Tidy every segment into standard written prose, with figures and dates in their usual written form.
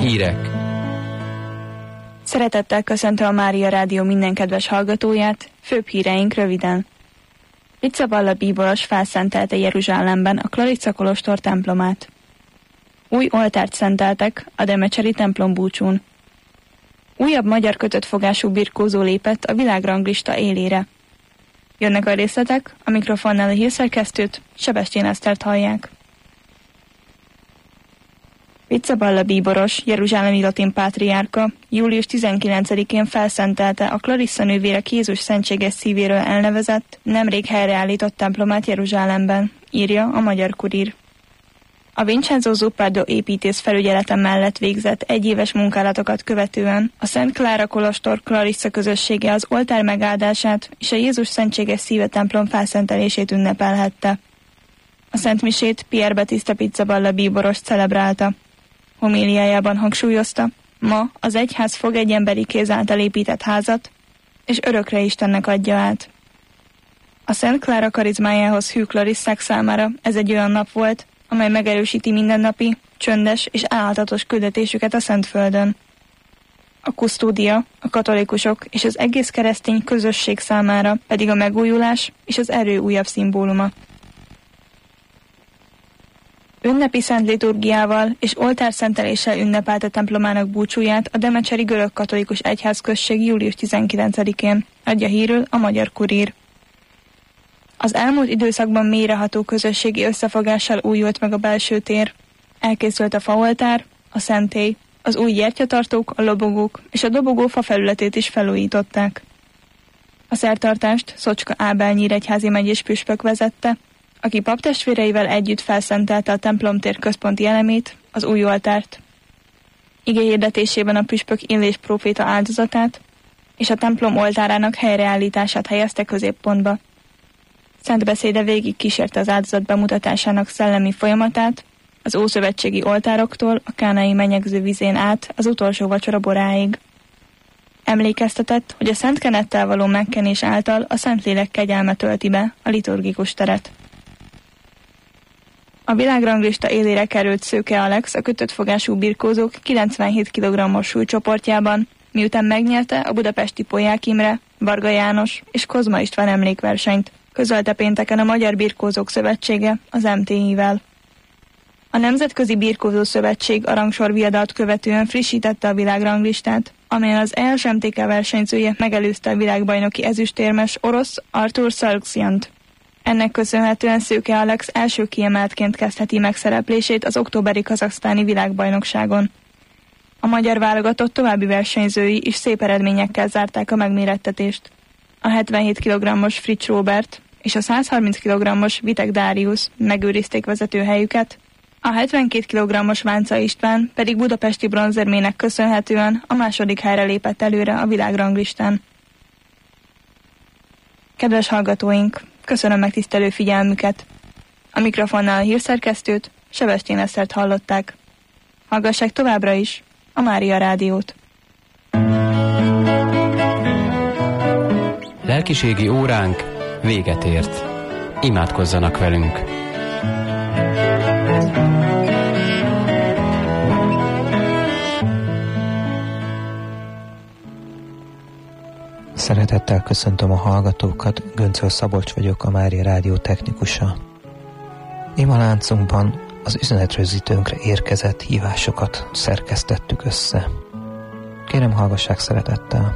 Hírek. Szeretettel köszöntöm a Mária Rádió minden kedves hallgatóját, főbb híreink röviden. Pizzaballa bíboros felszentelte Jeruzsálemben a Klarica kolostor templomát. Új oltárt szenteltek a Demecseri templom búcsún. Újabb magyar kötött fogású birkózó lépett a világranglista élére. Jönnek a részletek, a mikrofonnál a hírszerkesztőt, Sebestyén Esztert hallják. Pizzaballa bíboros, jeruzsálemi latin pátriárka július 19-én felszentelte a Clarissa nővérek Jézus szentséges szívéről elnevezett, nemrég helyreállított templomát Jeruzsálemben, írja a Magyar Kurír. A Vincenzo Zuppardo építész felügyelete mellett végzett egyéves munkálatokat követően a Szent Klára kolostor Clarissa közössége az oltár megáldását és a Jézus szentséges szíve templom felszentelését ünnepelhette. A szentmisét Pierre Battista Pizzaballa bíboros celebrálta. Homíliájában hangsúlyozta, ma az egyház fog egy emberi kéz által épített házat, és örökre Istennek adja át. A Szent Klára karizmájához hű klarisszák számára ez egy olyan nap volt, amely megerősíti mindennapi, csöndes és álhatatos küldetésüket a Szentföldön. A kusztódia, a katolikusok és az egész keresztény közösség számára pedig a megújulás és az erő újabb szimbóluma. Ünnepi szent liturgiával és oltárszenteléssel ünnepelte templomának búcsúját a Demecseri görög-katolikus egyházközség július 19-én, adja hírül a Magyar Kurír. Az elmúlt időszakban mélyreható közösségi összefogással újult meg a belső tér. Elkészült a faoltár, a szentély, az új gyertyatartók, a lobogók és a dobogó fa felületét is felújították. A szertartást Szocska Ábel nyíregyházi megyés püspök vezette, aki paptestvéreivel együtt felszentelte a templomtér központi elemét, az új oltárt. Igehirdetésében a püspök Illés próféta áldozatát és a templom oltárának helyreállítását helyezte középpontba. Szent beszéde végig kísérte az áldozat bemutatásának szellemi folyamatát, az ószövetségi oltároktól a kánai menyegző vizén át az utolsó vacsora boráig. Emlékeztetett, hogy a szent kenettel való megkenés által a Szentlélek kegyelme tölti be a liturgikus teret. A világranglista élére került Szőke Alex a kötött fogású birkózók 97 kg-os súlycsoportjában, miután megnyerte a budapesti Polyák Imre, Varga János és Kozma István emlékversenyt, közölte pénteken a Magyar Birkózók Szövetsége az MTI-vel. A Nemzetközi Birkózó Szövetség a rangsorviadalt követően frissítette a világranglistát, amelyen az ESMTK versenyzője megelőzte a világbajnoki ezüstérmes orosz Artur Sargsjant. Ennek köszönhetően Szőke Alex első kiemeltként kezdheti megszereplését az októberi kazaksztáni világbajnokságon. A magyar válogatott további versenyzői is szép eredményekkel zárták a megmérettetést. A 77 kg-os Fritz Robert és a 130 kg-os Vitek Dáriusz megőrizték vezetőhelyüket, a 72 kg-os Vánca István pedig budapesti bronzérmének köszönhetően a második helyre lépett előre a világranglistán. Kedves hallgatóink, köszönöm megtisztelő figyelmüket! A mikrofonnál a hírszerkesztőt, Sebestyén Esztert hallották. Hallgassák továbbra is a Mária Rádiót. Lelkiségi óránk véget ért. Imádkozzanak velünk! Szeretettel köszöntöm a hallgatókat, Göncöl Szabolcs vagyok, a Mária Rádió technikusa. Imaláncunkban az üzenetrögzítőnkre érkezett hívásokat szerkesztettük össze. Kérem, hallgassák szeretettel.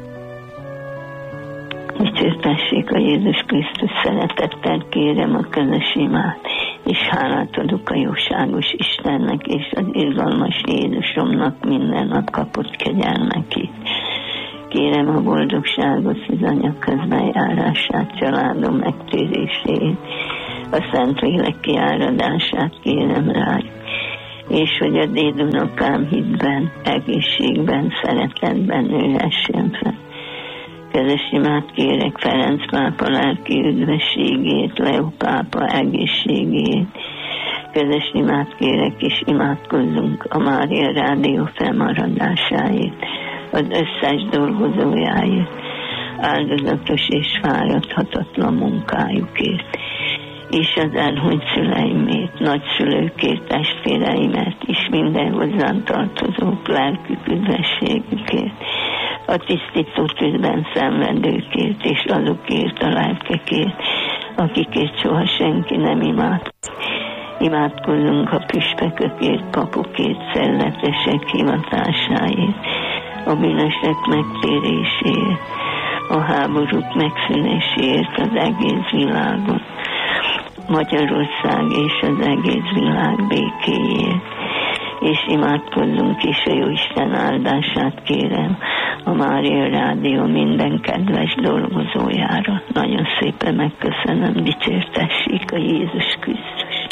Dicsértessék a Jézus Krisztus, szeretettel kérem a közös imát, és hálát adok a jóságos Istennek és az irgalmas Jézusomnak minden nap kapott kegyelmekét. Kérem a boldogságot, az anyag közbenjárását, családom megtérését, a Szentlélek kiáradását kérem rájuk, és hogy a dédunokám hitben, egészségben, szeretetben nőhessen fel. Közös imát kérek Ferenc pápa lelki üdvösségét, Leó pápa egészségét. Közös imát kérek, és imádkozzunk a Mária Rádió felmaradásáért, az összes dolgozójáért, áldozatos és fáradhatatlan munkájukért, és az elhunyt szüleimért, nagyszülőkért, testvéreimet, és minden minden hozzám tartozók lelkük üdvességükért, a tisztító tűzben szenvedőkért és azokért a lelkekért, akikért soha senki nem imádkozik. Imádkozzunk a püspökökért, papokért, szelletesek hivatásáért, a bűnösek megtéréséért, a háborúk megszűnéséért az egész világon, Magyarország és az egész világ békéjét, és imádkozzunk is a Jóisten áldását kérem a Mária Rádió minden kedves dolgozójára. Nagyon szépen megköszönöm, dicsértessék a Jézus Krisztus.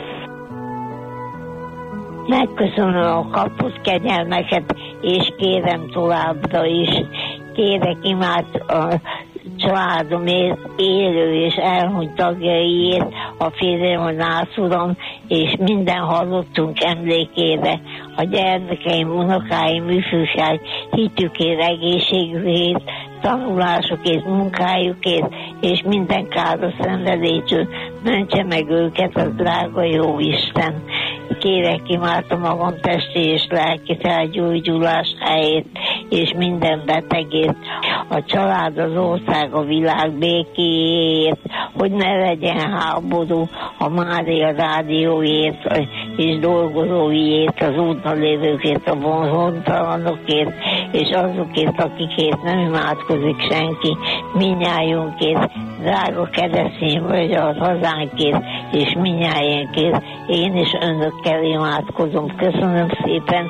Megköszönöm a kapott kegyelmeket, és kérem továbbra is. Kérek imád a családomért, élő és elhunyt tagjaiért, a férjem, a nászurom, és minden hallottunk emlékére, a gyermekeim, unokáim, ifjúság, hitükért, egészségükért, tanulásukért, munkájukért, és minden káros szenvedéstől mentse meg őket a drága jó Isten. Kérek imádom magam testi és lelki felgyógyulásáért, és minden betegért, a család, az ország, a világ békéért, hogy ne legyen háború, a Mária Rádióért és dolgozóiért, az úton lévőkért, a hontalanokért, és azokért, akikért nem imádkozik senki, minnyájunkért, drága keresztény magyar hazánkért, és minnyájunkért, én is önökkel imádkozom. Köszönöm szépen.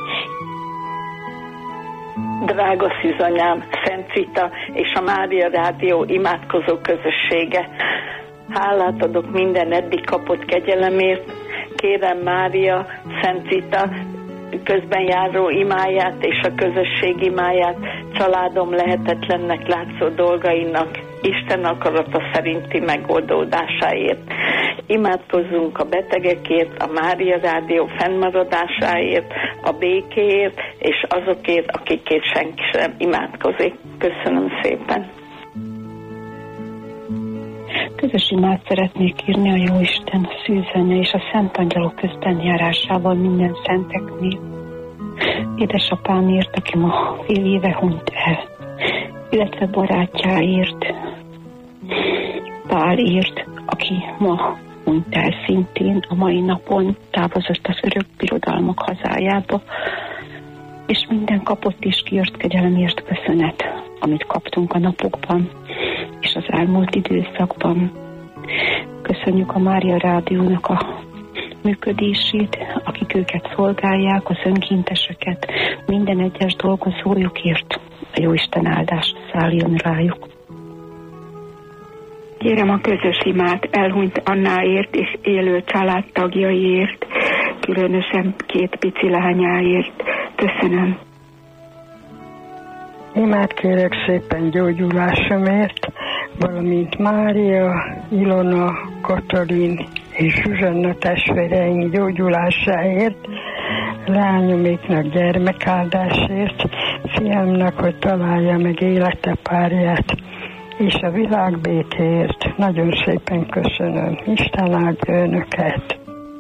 Drága szűzanyám, Szent Rita és a Mária Rádió imádkozó közössége. Hálát adok minden eddig kapott kegyelemért. Kérem Mária, Szent Rita közben járó imáját és a közösség imáját családom lehetetlennek látszó dolgainak Isten akarata szerinti megoldódásáért. Imádkozzunk a betegekért, a Mária Rádió fennmaradásáért, a békéért, és azokért, akikért senki sem imádkozik. Köszönöm szépen! Közös imát szeretnék írni a Jóisten, a Szűzanya és a Szent Angyalok közben járásával minden szenteknél. Édesapámért, aki ma fél éve hunyt el, illetve barátjáért, Pálért, aki ma hunyt el szintén, a mai napon távozott az örök birodalmak hazájába, és minden kapott és kiért kegyelemért köszönet, amit kaptunk a napokban és az elmúlt időszakban. Köszönjük a Mária Rádiónak a működését, akik őket szolgálják, az önkénteseket, minden egyes dolgozójukért. A Jóisten áldás szálljon rájuk. Kérem a közös imát elhunyt Annáért és élő családtagjaiért, különösen 2 pici lányáért. Köszönöm. Imát kérek szépen gyógyulásomért, valamint Mária, Ilona, Katalin és Zsuzsanna testvéreink gyógyulásáért, lányomiknak gyermekáldásért, fiamnak, hogy találja meg élete párját, és a világ békéért. Nagyon szépen köszönöm. Isten áldja önöket!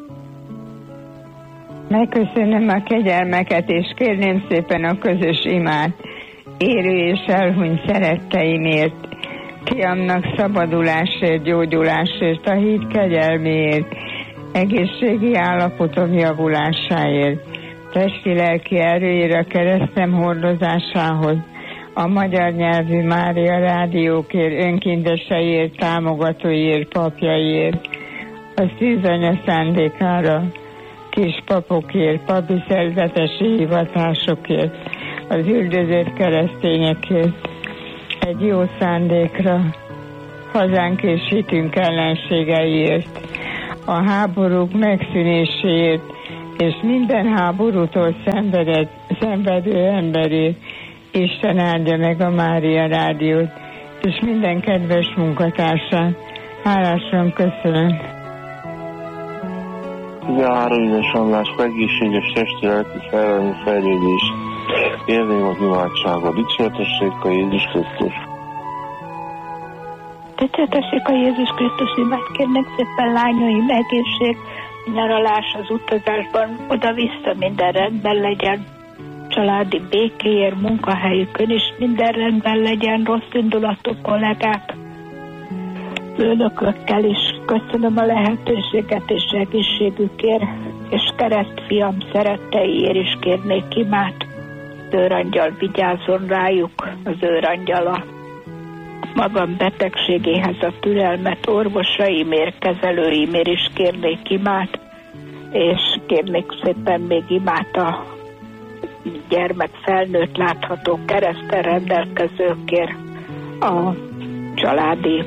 Megköszönöm a kegyelmeket, és kérném szépen a közös imát érő és elhunyt szeretteimért, fiamnak szabadulásért, gyógyulásért, a hit kegyelméért, egészségi állapotom javulásáért, testi-lelki erőért, a keresztem hordozásához, a magyar nyelvű Mária Rádiókért, önkénteseiért, támogatóiért, papjaiért, a Szűzanya szándékára, kis papokért, papi szerzetesi hivatásokért, az üldözött keresztényekért, egy jó szándékra, hazánk és hitünk ellenségeiért, a háborúk megszűnéséért, és minden háborútól szenvedő emberért. Isten áldja meg a Mária Rádiót, és minden kedves munkatársát. Hálásan köszönöm. 13 éves András egészséges testi lelki fejlődés fejlődés. Érvém az imádságot. Dicsértessék a Jézus Krisztus. Dicsértessék a Jézus Krisztus, imát kérnek szépen lányaim egészség, nyaralás az utazásban, oda-vissza minden rendben legyen, családi békéért, munkahelyükön is minden rendben legyen, rossz indulatú kollégák, főnökökkel is. Köszönöm a lehetőséget és egészségükért, és keresztfiam szeretteiért is kérnék imát. Az őrangyal vigyázzon rájuk, az őrangyala. Magam betegségéhez a türelmet, orvosaimért, kezelőimért is kérnék imát, és kérnék szépen még imát a gyermek felnőtt látható kereszten rendelkezőkért, a családi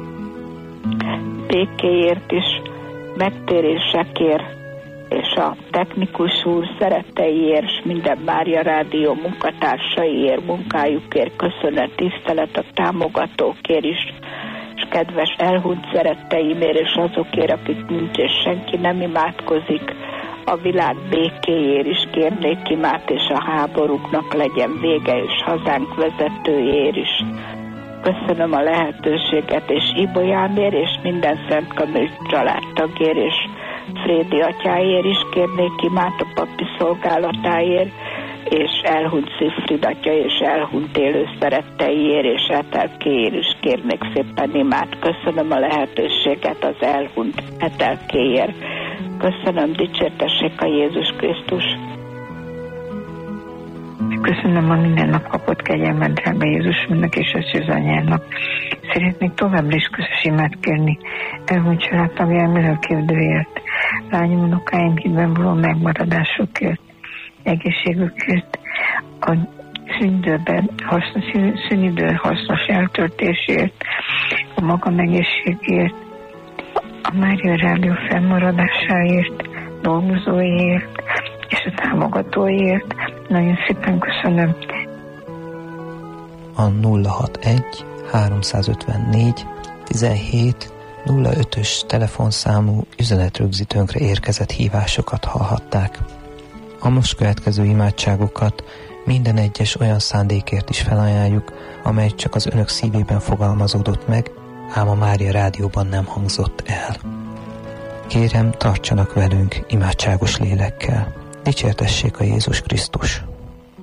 békéért is, megtérésekért, és a technikus úr szeretteiért, és minden Mária Rádió munkatársaiért, munkájukért köszönet, tisztelet a támogatókért is, és kedves elhunyt szeretteimért, és azokért, akik nincs, és senki nem imádkozik, a világ békéért is kérnék imát, és a háborúknak legyen vége, és hazánk vezetőjéért is. Köszönöm a lehetőséget, és Ibolyámért, és minden Szent Kamil családtagért, és Frédi atyáért is kérnék imát, a papi szolgálatáért, és elhunyt Szifrid atya, és elhunyt élő szeretteiért, és Etelkéért is kérnék szépen imát. Köszönöm a lehetőséget az elhunyt Etelkéért. Köszönöm, dicsértessék a Jézus Krisztus. Köszönöm a minden nap kapott kegyelmet, drága Jézusnak és a Szűzanyának. Szeretnék továbbra is közös imát kérni elhunyt családtagjaim örökkérdőért, lányom, unokáim hitben való megmaradásukért, egészségükért, a szünidő hasznos eltöltésért, a magam egészségért, a Mária Rádió fennmaradásáért, dolgozóért és a támogatóért. Nagyon szépen köszönöm. A 061 354 17 05-ös telefonszámú üzenetrögzítőnkre érkezett hívásokat hallhatták. A most következő imádságokat minden egyes olyan szándékért is felajánljuk, amely csak az önök szívében fogalmazódott meg, ám a Mária Rádióban nem hangzott el. Kérem, tartsanak velünk imádságos lélekkel. Dicsértessék a Jézus Krisztus!